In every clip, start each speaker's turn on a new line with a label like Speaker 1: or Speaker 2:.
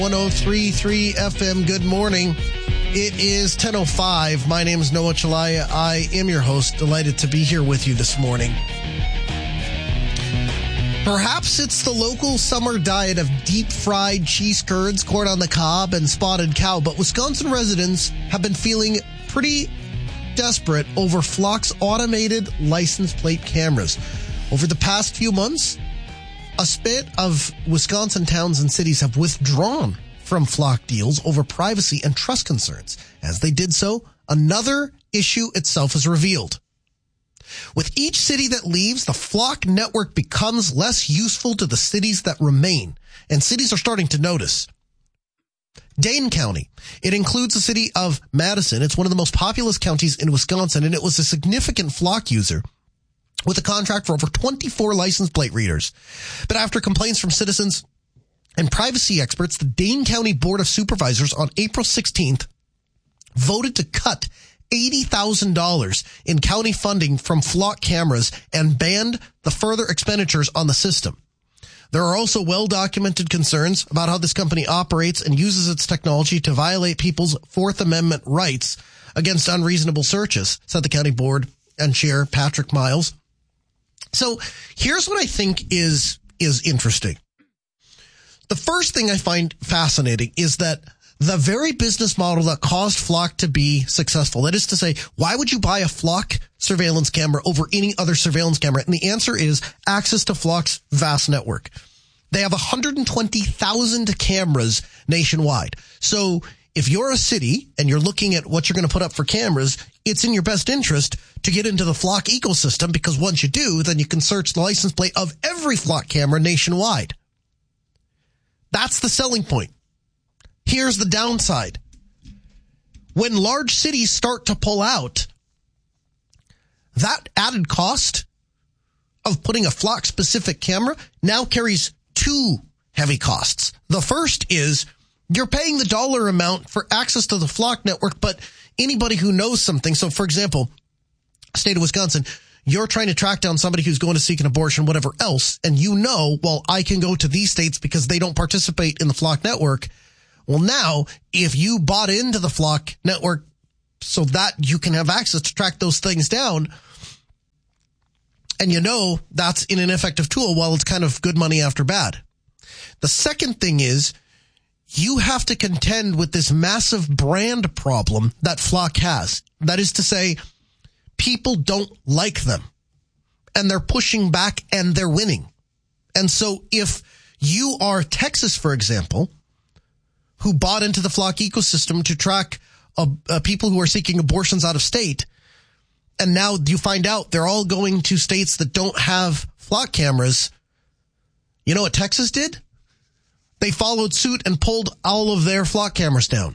Speaker 1: 103.3 FM. Good morning. It is 10:05. My name is Noah Chalaya. I am your host. Delighted to be here with you this morning. Perhaps it's the local summer diet of deep-fried cheese curds, corn on the cob, and spotted cow, but Wisconsin residents have been feeling pretty desperate over Flock's automated license plate cameras. Over the past few months, a spate of Wisconsin towns and cities have withdrawn from Flock deals over privacy and trust concerns. As they did so, another issue itself is revealed. With each city that leaves, the Flock network becomes less useful to the cities that remain, and cities are starting to notice. Dane County. It includes the city of Madison. It's one of the most populous counties in Wisconsin, and it was a significant Flock user with a contract for over 24 license plate readers. But after complaints from citizens and privacy experts, the Dane County Board of Supervisors on April 16th voted to cut $80,000 in county funding from Flock cameras and banned the further expenditures on the system. There are also well-documented concerns about how this company operates and uses its technology to violate people's Fourth Amendment rights against unreasonable searches, said the county board and chair Patrick Miles. So here's what I think is interesting. The first thing I find fascinating is that the very business model that caused Flock to be successful, that is to say, why would you buy a Flock surveillance camera over any other surveillance camera? And the answer is access to Flock's vast network. They have 120,000 cameras nationwide. So if you're a city and you're looking at what you're going to put up for cameras, it's in your best interest to get into the Flock ecosystem, because once you do, then you can search the license plate of every Flock camera nationwide. That's the selling point. Here's the downside. When large cities start to pull out, that added cost of putting a Flock-specific camera now carries two heavy costs. The first is you're paying the dollar amount for access to the Flock network, but anybody who knows something, so for example, state of Wisconsin, you're trying to track down somebody who's going to seek an abortion, whatever else, and you know, well, I can go to these states because they don't participate in the Flock network. Well, now, if you bought into the Flock network so that you can have access to track those things down, and you know that's an ineffective tool, well, it's kind of good money after bad. The second thing is you have to contend with this massive brand problem that Flock has. That is to say, people don't like them, and they're pushing back, and they're winning. And so if you are Texas, for example, who bought into the Flock ecosystem to track people who are seeking abortions out of state, and now you find out they're all going to states that don't have Flock cameras, you know what Texas did? They followed suit and pulled all of their Flock cameras down.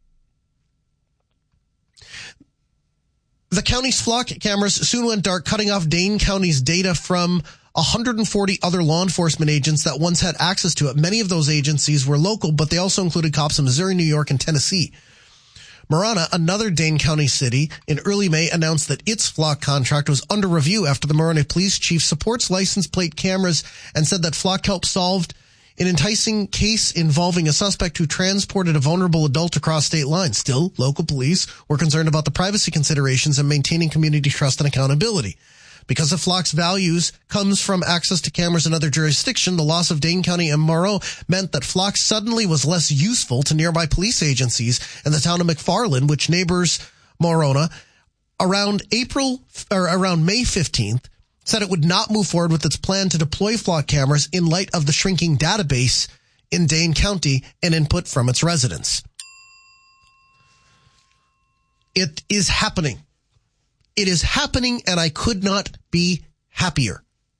Speaker 1: The county's Flock cameras soon went dark, cutting off Dane County's data from 140 other law enforcement agents that once had access to it. Many of those agencies were local, but they also included cops in Missouri, New York, and Tennessee. Marana, another Dane County city, in early May announced that its Flock contract was under review after the Marana police chief supports license plate cameras and said that Flock helped solve an enticing case involving a suspect who transported a vulnerable adult across state lines. Still, local police were concerned about the privacy considerations and maintaining community trust and accountability. Because of Flock's values comes from access to cameras in other jurisdictions, the loss of Dane County and Moreau meant that Flock suddenly was less useful to nearby police agencies, and the town of McFarland, which neighbors Morona, around May 15th, said it would not move forward with its plan to deploy Flock cameras in light of the shrinking database in Dane County and input from its residents. It is happening. It is happening, and I could not be happier.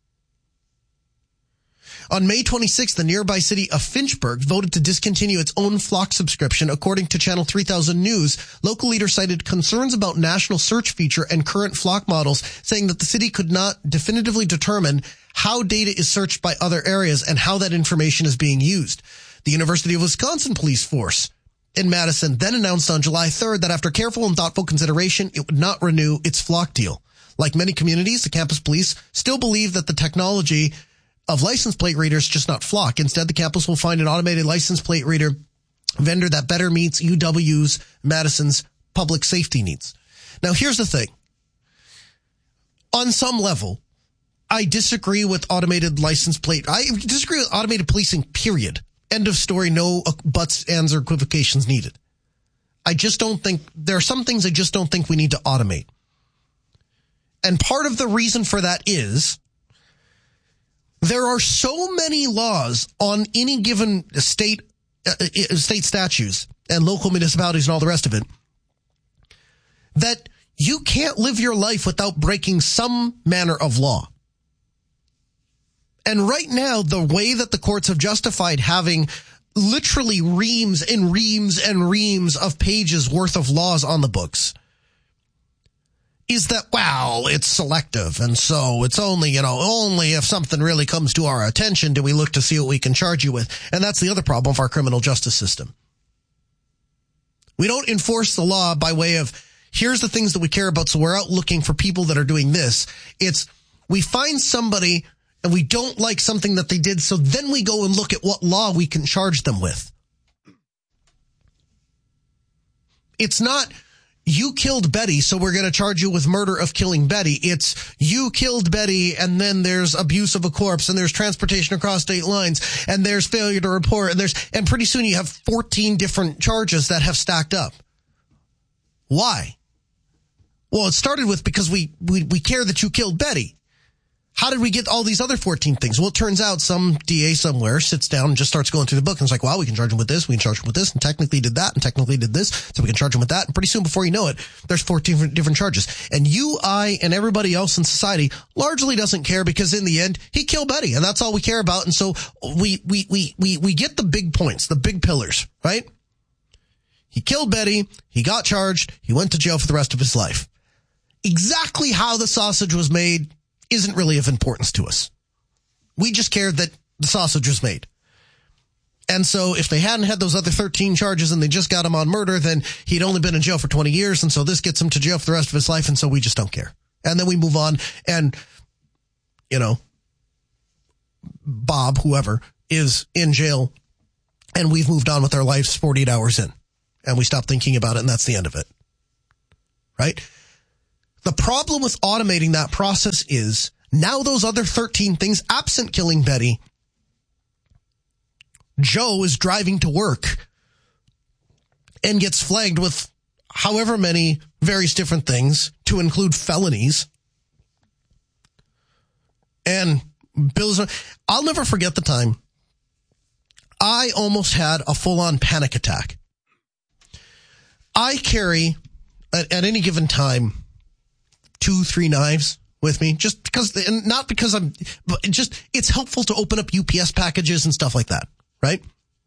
Speaker 1: On May 26th, the nearby city of Finchburg voted to discontinue its own Flock subscription. According to Channel 3000 News, local leaders cited concerns about national search feature and current Flock models, saying that the city could not definitively determine how data is searched by other areas and how that information is being used. The University of Wisconsin Police Force in Madison then announced on July 3rd that after careful and thoughtful consideration, it would not renew its Flock deal. Like many communities, the campus police still believe that the technology of license plate readers just not Flock. Instead, the campus will find an automated license plate reader vendor that better meets UW's, Madison's public safety needs. Now, here's the thing. On some level, I disagree with automated license plate. I disagree with automated policing, period. End of story. No buts, ands, or equivocations needed. I just don't think, there are some things I just don't think we need to automate. And part of the reason for that is there are so many laws on any given state statutes and local municipalities and all the rest of it that you can't live your life without breaking some manner of law. And right now, the way that the courts have justified having literally reams and reams and reams of pages worth of laws on the books is that, well, it's selective. And so it's only, only if something really comes to our attention do we look to see what we can charge you with. And that's the other problem of our criminal justice system. We don't enforce the law by way of, here's the things that we care about, so we're out looking for people that are doing this. It's, we find somebody and we don't like something that they did, so then we go and look at what law we can charge them with. It's not, you killed Betty, so we're going to charge you with murder of killing Betty. It's, you killed Betty, and then there's abuse of a corpse, and there's transportation across state lines, and there's failure to report, and pretty soon you have 14 different charges that have stacked up. Why? Well, it started with because we care that you killed Betty. How did we get all these other 14 things? Well, it turns out some DA somewhere sits down and just starts going through the book and it's like, wow, we can charge him with this, we can charge him with this, and technically did that, and technically did this, so we can charge him with that. And pretty soon, before you know it, there's 14 different charges. And you, I, and everybody else in society largely doesn't care because in the end, he killed Betty, and that's all we care about. And so we get the big points, the big pillars, right? He killed Betty, he got charged, he went to jail for the rest of his life. Exactly how the sausage was made isn't really of importance to us. We just cared that the sausage was made. And so if they hadn't had those other 13 charges and they just got him on murder, then he'd only been in jail for 20 years. And so this gets him to jail for the rest of his life. And so we just don't care. And then we move on and, Bob, whoever, is in jail and we've moved on with our lives 48 hours in and we stop thinking about it and that's the end of it. Right? The problem with automating that process is now those other 13 things, absent killing Betty, Joe is driving to work and gets flagged with however many various different things to include felonies. And I'll never forget the time I almost had a full-on panic attack. I carry at any given time 2-3 knives with me, just because, and not because it's helpful to open up UPS packages and stuff like that, right?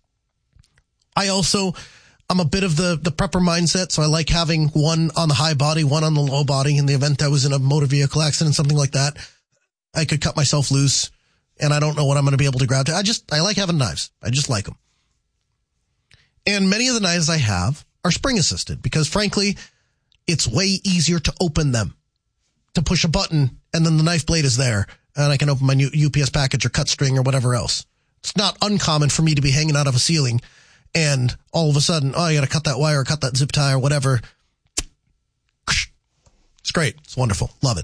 Speaker 1: I'm a bit of the prepper mindset, so I like having one on the high body, one on the low body in the event I was in a motor vehicle accident, something like that. I could cut myself loose and I don't know what I'm going to be able to grab. I like having knives. I just like them. And many of the knives I have are spring assisted because frankly, it's way easier to open them. To push a button and then the knife blade is there and I can open my new UPS package or cut string or whatever else. It's not uncommon for me to be hanging out of a ceiling and all of a sudden, I got to cut that wire or cut that zip tie or whatever. It's great. It's wonderful. Love it.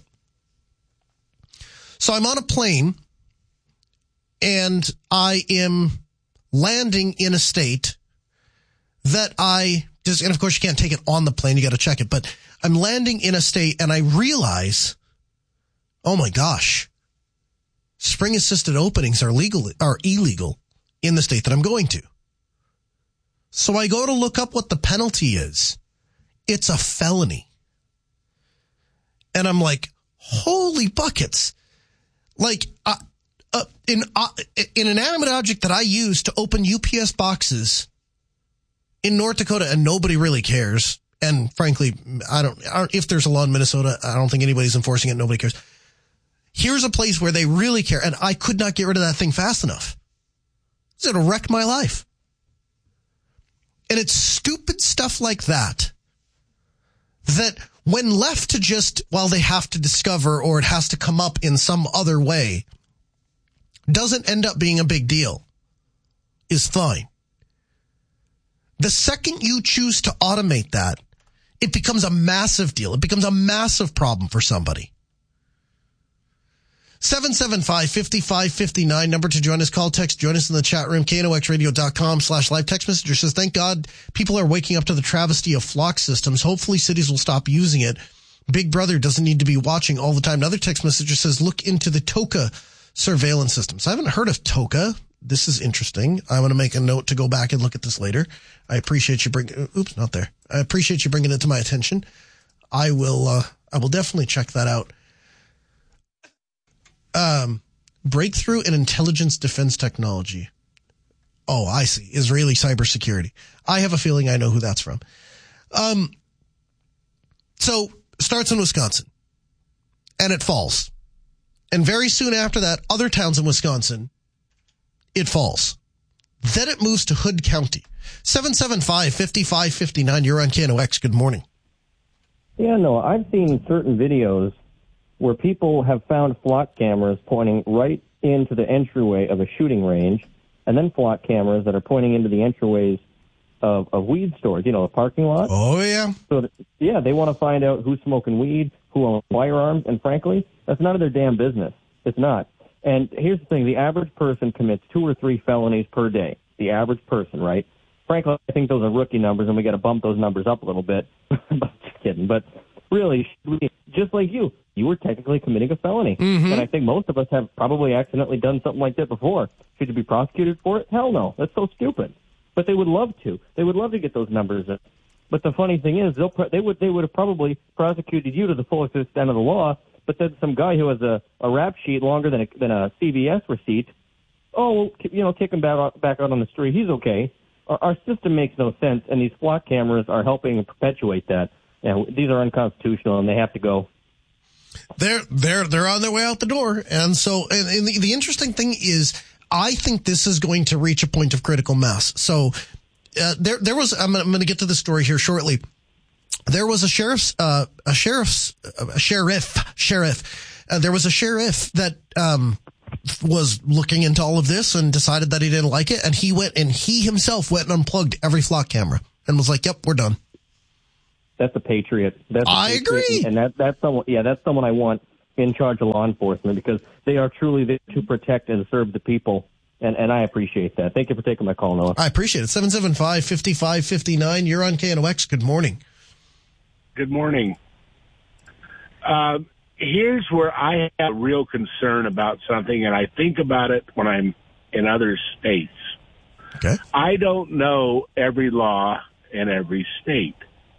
Speaker 1: So I'm on a plane and I am landing in a state that and of course you can't take it on the plane. You got to check it, but I'm landing in a state and I realize, oh my gosh, spring assisted openings are illegal in the state that I'm going to. So I go to look up what the penalty is. It's a felony. And I'm like, holy buckets. Like, an inanimate object that I use to open UPS boxes in North Dakota, and nobody really cares. And frankly, if there's a law in Minnesota, I don't think anybody's enforcing it. Nobody cares. Here's a place where they really care. And I could not get rid of that thing fast enough. It's going to wreck my life. And it's stupid stuff like that when left to just, they have to discover or it has to come up in some other way, doesn't end up being a big deal, is fine. The second you choose to automate that, it becomes a massive deal. It becomes a massive problem for somebody. 775-5559, number to join us. Call, text, join us in the chat room. KNOXradio.com/live. Text messenger says, thank God people are waking up to the travesty of flock systems. Hopefully cities will stop using it. Big Brother doesn't need to be watching all the time. Another text messenger says, look into the TOCA surveillance systems. I haven't heard of TOCA. This is interesting. I want to make a note to go back and look at this later. I appreciate you not there. I appreciate you bringing it to my attention. I will definitely check that out. Breakthrough in intelligence defense technology. Oh, I see. Israeli cybersecurity. I have a feeling I know who that's from. So starts in Wisconsin and it falls. And very soon after that, other towns in Wisconsin, it falls. Then it moves to Hood County. 775-5559. You're on KNOX. Good morning.
Speaker 2: Yeah, no, I've seen certain videos where people have found flock cameras pointing right into the entryway of a shooting range, and then flock cameras that are pointing into the entryways of weed stores, the parking lot.
Speaker 1: Oh, yeah.
Speaker 2: So, they want to find out who's smoking weed, who owns firearms, and frankly, that's none of their damn business. It's not. And here's the thing, the average person commits 2 or 3 felonies per day. The average person, right? Frankly, I think those are rookie numbers, and we got to bump those numbers up a little bit. Just kidding. But really, just like you were technically committing a felony. Mm-hmm. And I think most of us have probably accidentally done something like that before. Should you be prosecuted for it? Hell no. That's so stupid. But they would love to. They would love to get those numbers in. But the funny thing is, they would have probably prosecuted you to the full extent of the law, but then some guy who has a rap sheet longer than a CVS receipt, kick him back out on the street. He's okay. Our system makes no sense, and these flock cameras are helping perpetuate that. These are unconstitutional, and they have to go.
Speaker 1: They're on their way out the door. And so, and the interesting thing is, I think this is going to reach a point of critical mass. So, there was, I'm going to get to the story here shortly. There was a sheriff that, was looking into all of this and decided that he didn't like it. And he himself went and unplugged every flock camera and was like, yep, we're done.
Speaker 2: That's a patriot.
Speaker 1: I agree.
Speaker 2: And that's someone I want in charge of law enforcement, because they are truly there to protect and serve the people. And I appreciate that. Thank you for taking my call, Noah.
Speaker 1: I appreciate it. 775-5559. You're on KNOX. Good morning.
Speaker 3: Good morning. Here's where I have a real concern about something, and I think about it when I'm in other states.
Speaker 1: Okay.
Speaker 3: I don't know every law in every state.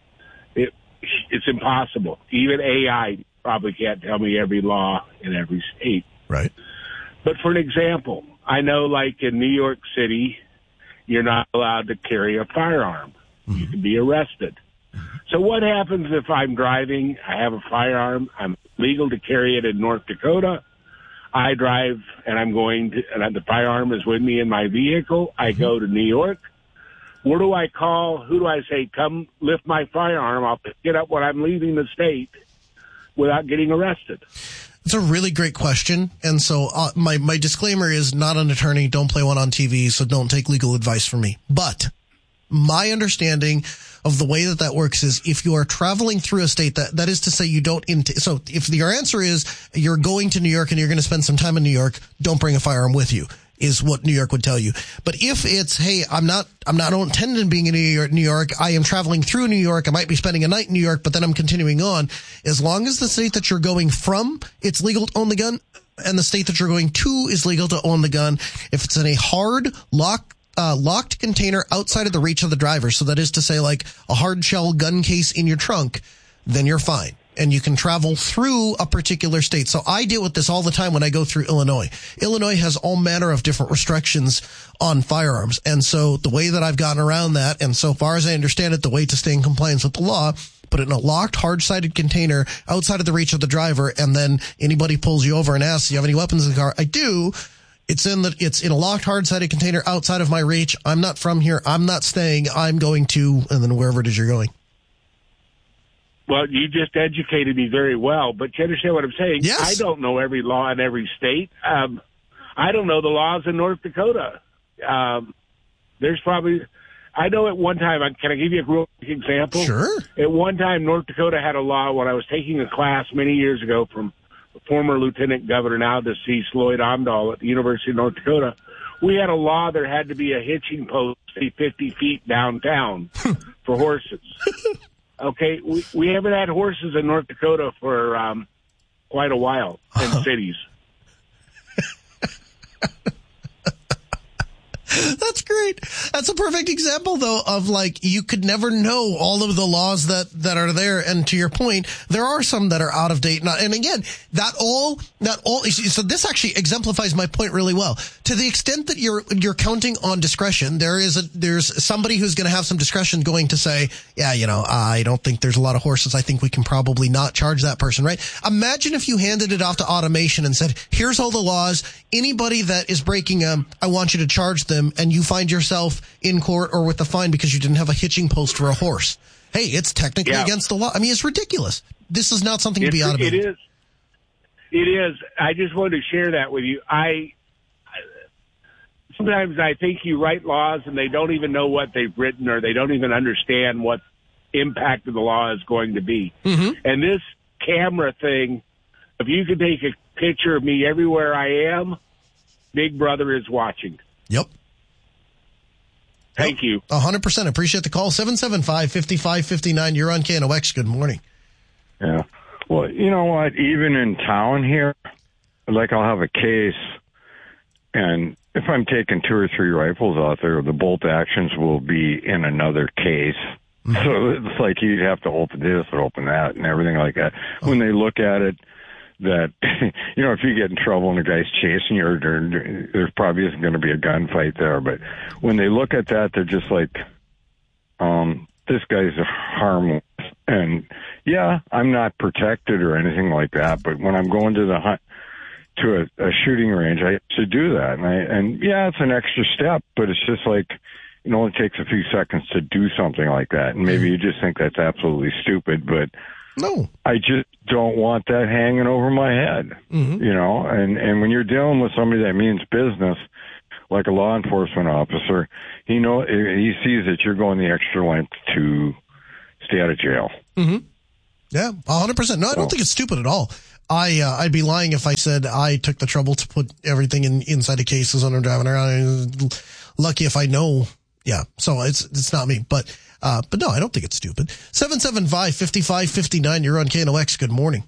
Speaker 3: It's impossible. Even AI probably can't tell me every law in every state.
Speaker 1: Right.
Speaker 3: But for an example, I know like in New York City, you're not allowed to carry a firearm. Mm-hmm. You can be arrested. So what happens if I'm driving, I have a firearm, I'm legal to carry it in North Dakota, I drive and and the firearm is with me in my vehicle, I go to New York, where do I call, who do I say, come lift my firearm, I'll pick it up when I'm leaving the state without getting arrested?
Speaker 1: It's a really great question. And so my disclaimer is not an attorney, don't play one on TV, so don't take legal advice from me. But my understanding of the way that works is if you are traveling through a state, that is to say you don't, so if your answer is you're going to New York and you're going to spend some time in New York, don't bring a firearm with you, is what New York would tell you. But if it's, hey, I don't intend on being in New York, I am traveling through New York, I might be spending a night in New York, but then I'm continuing on, as long as the state that you're going from, it's legal to own the gun, and the state that you're going to is legal to own the gun, if it's in a hard, locked container outside of the reach of the driver, so that is to say like a hard shell gun case in your trunk, then you're fine. And you can travel through a particular state. So I deal with this all the time when I go through Illinois. Illinois has all manner of different restrictions on firearms. And so the way that I've gotten around that, and so far as I understand it, the way to stay in compliance with the law, put it in a locked, hard-sided container outside of the reach of the driver, and then anybody pulls you over and asks, do you have any weapons in the car? I do. It's in a locked, hard-sided container outside of my reach. I'm not from here. I'm not staying. I'm going to, and then wherever it is you're going.
Speaker 3: Well, you just educated me very well, but you understand what I'm saying?
Speaker 1: Yes.
Speaker 3: I don't know every law in every state. I don't know the laws in North Dakota. There's probably, I know at one time, can I give you a real quick example?
Speaker 1: Sure.
Speaker 3: At one time, North Dakota had a law when I was taking a class many years ago from former Lieutenant Governor, now deceased Lloyd Omdahl at the University of North Dakota. We had a law there had to be a hitching post 50 feet downtown for horses. Okay, we haven't had horses in North Dakota for quite a while in cities.
Speaker 1: That's great. That's a perfect example, though, of like you could never know all of the laws that are there. And to your point, there are some that are out of date. And again, that all. So this actually exemplifies my point really well. To the extent that you're counting on discretion, there's somebody who's going to have some discretion going to say, yeah, I don't think there's a lot of horses. I think we can probably not charge that person, right? Imagine if you handed it off to automation and said, here's all the laws. Anybody that is breaking them, I want you to charge them. And you find yourself in court or with a fine because you didn't have a hitching post for a horse. Hey, it's technically against the law. I mean, it's ridiculous. This is not something to be out of it.
Speaker 3: It is. I just wanted to share that with you. Sometimes I think you write laws and they don't even know what they've written, or they don't even understand what impact of the law is going to be. Mm-hmm. And this camera thing, if you could take a picture of me everywhere I am, Big Brother is watching.
Speaker 1: Yep.
Speaker 3: Thank you.
Speaker 1: 100%. Appreciate the call. 775-5559. You're on KNOX. Good morning.
Speaker 4: Yeah. Well, you know what? Even in town here, like I'll have a case, and if I'm taking 2 or 3 rifles out there, the bolt actions will be in another case. Mm-hmm. So it's like you'd have to open this or open that and everything like that. Oh. When they look at it, that, if you get in trouble and the guy's chasing you, there probably isn't going to be a gunfight there. But when they look at that, they're just like, this guy's harmless. And, yeah, I'm not protected or anything like that. But when I'm going to a shooting range, I should do that. And it's an extra step, but it's just like, it only takes a few seconds to do something like that. And maybe you just think that's absolutely stupid, but
Speaker 1: no,
Speaker 4: I just don't want that hanging over my head, mm-hmm. And when you're dealing with somebody that means business, like a law enforcement officer, he sees that you're going the extra length to stay out of jail.
Speaker 1: Mm-hmm. Yeah, 100%. No, I don't think it's stupid at all. I'd be lying if I said I took the trouble to put everything inside the cases when I'm driving around. Lucky if I know. Yeah, so it's not me, but no, I don't think it's stupid. 775-5559, you're on KNOX. Good morning.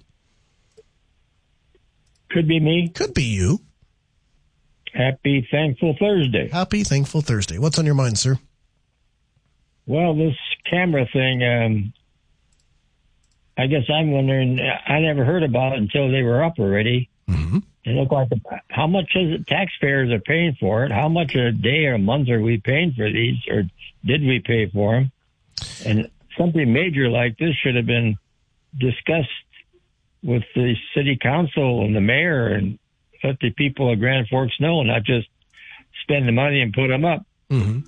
Speaker 5: Could be me.
Speaker 1: Could be you.
Speaker 5: Happy Thankful Thursday.
Speaker 1: Happy Thankful Thursday. What's on your mind, sir?
Speaker 5: Well, this camera thing, I guess I'm wondering, I never heard about it until they were up already. Mm-hmm. It looked like how much is it taxpayers are paying for it? How much a day or a month are we paying for these, or did we pay for them? And something major like this should have been discussed with the city council and the mayor, and let the people of Grand Forks know, not just spend the money and put them up.
Speaker 1: Mm-hmm.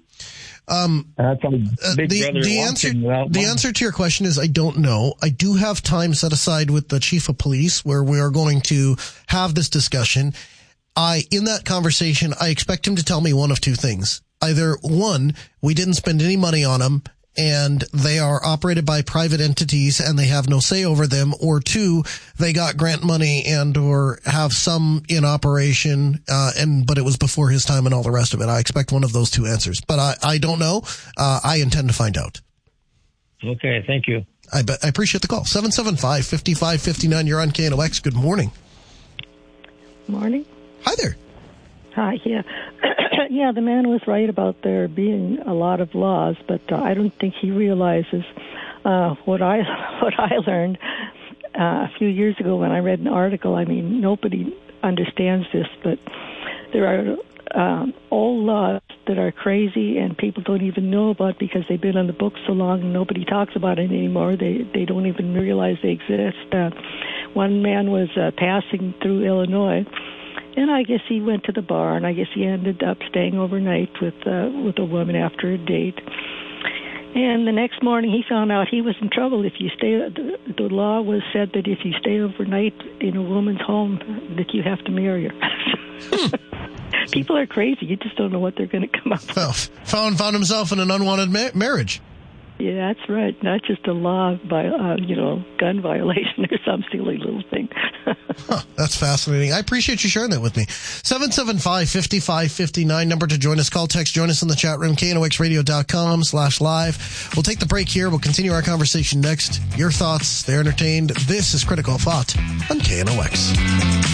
Speaker 1: The answer to your question is I don't know. I do have time set aside with the chief of police where we are going to have this discussion. In that conversation, I expect him to tell me one of two things. Either one, we didn't spend any money on them and they are operated by private entities and they have no say over them, or two, they got grant money and or have some in operation, but it was before his time and all the rest of it. I expect one of those two answers, but I don't know. I intend to find out.
Speaker 5: Okay, thank you.
Speaker 1: I appreciate the call. 775-5559, you're on KNOX. Good morning.
Speaker 6: Morning.
Speaker 1: Hi there.
Speaker 6: Hi, yeah. Yeah, the man was right about there being a lot of laws, but I don't think he realizes what I learned a few years ago when I read an article. I mean, nobody understands this, but there are old laws that are crazy and people don't even know about because they've been on the books so long and nobody talks about it anymore. They don't even realize they exist. One man was passing through Illinois, and I guess he went to the bar, and I guess he ended up staying overnight with a woman after a date. And the next morning, he found out he was in trouble. If you stay, the law was said that if you stay overnight in a woman's home, that you have to marry her. People are crazy. You just don't know what they're going to come up with.
Speaker 1: Well, found himself in an unwanted marriage.
Speaker 6: Yeah, that's right. Not just a law by, gun violation or some silly little thing.
Speaker 1: That's fascinating. I appreciate you sharing that with me. 775-5559, number to join us. Call, text, join us in the chat room, knoxradio.com/live. We'll take the break here. We'll continue our conversation next. Your thoughts, they're entertained. This is Critical Thought on KNOX.